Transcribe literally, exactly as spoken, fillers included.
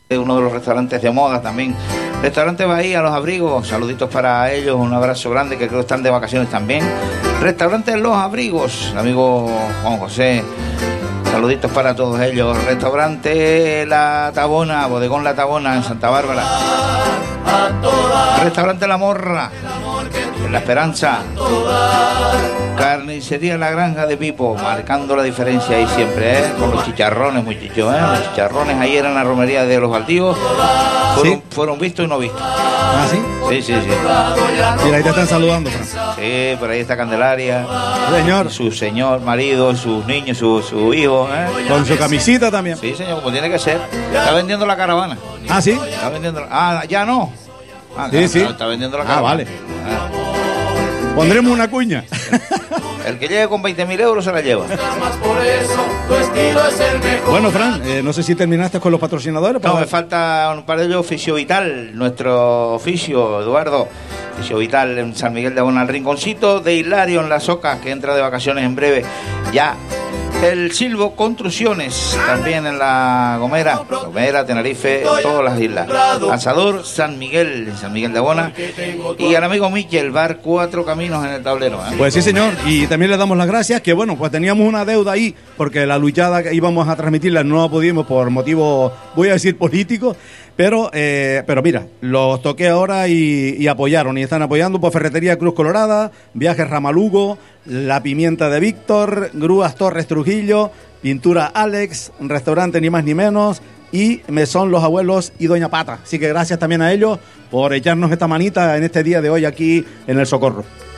uno de los restaurantes de moda también. Restaurante Bahía, Los Abrigos, saluditos para ellos, un abrazo grande, que creo que están de vacaciones también. Restaurante Los Abrigos, el amigo Juan José, saluditos para todos ellos. Restaurante La Tabona, Bodegón La Tabona en Santa Bárbara. Restaurante La Morra en La Esperanza. Carnicería La Granja de Pipo, marcando la diferencia ahí siempre, ¿eh? Con los chicharrones, muchachos, ¿eh? Los chicharrones ahí eran la romería de los Baldíos. Fueron, ¿sí? Fueron vistos y no vistos. ¿Ah, sí? Sí, sí, sí. Mira, ahí te están saludando, Fran. Sí, por ahí está Candelaria. Señor. Su señor marido, sus niños, su, su hijo, ¿eh? Con su camisita también. Sí, señor, como tiene que ser. Está vendiendo la caravana. Ah, ¿sí? Está vendiendo la... Ah, ya no. Ah, sí, claro, sí. Está vendiendo la caravana. Ah, vale. Ah. Pondremos una cuña. El que llegue con veinte mil euros se la lleva. Bueno, Fran, eh, no sé si terminaste con los patrocinadores. No, me falta un par de ellos. Oficio Vital, nuestro oficio, Eduardo. Oficio Vital en San Miguel de Abona, el rinconcito de Hilario en Las Ocas, que entra de vacaciones en breve. Ya. El Silvo Construcciones, también en La Gomera, Gomera, Tenerife, todas las islas. Lanzador, San Miguel, San Miguel de Abona. Y al amigo Miquel, Bar Cuatro Caminos en el tablero, ¿eh? Pues sí, señor. Y también le damos las gracias, que bueno, pues teníamos una deuda ahí, porque la luchada que íbamos a transmitirla no pudimos por motivos, voy a decir, políticos. Pero, eh, pero mira, los toqué ahora y, y apoyaron, y están apoyando por Ferretería Cruz Colorada, Viajes Ramalugo, La Pimienta de Víctor, Grúas Torres Trujillo, Pintura Alex, Restaurante Ni Más Ni Menos y Mesón Los Abuelos y Doña Pata. Así que gracias también a ellos por echarnos esta manita en este día de hoy aquí en El Socorro.